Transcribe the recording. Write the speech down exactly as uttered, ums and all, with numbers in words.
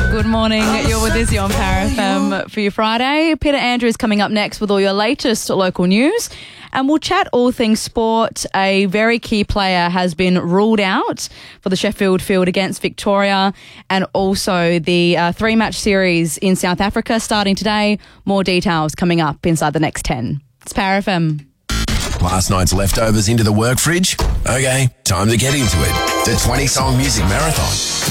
Good morning. You're with Izzy on Power F M for your Friday. Peter Andrews coming up next with all your latest local news. And we'll chat all things sport. A very key player has been ruled out for the Sheffield field against Victoria, and also the uh, three-match series in South Africa starting today. More details coming up inside the next ten. It's Power F M. Last night's leftovers into the work fridge? Okay, time to get into it. The twenty-song music marathon.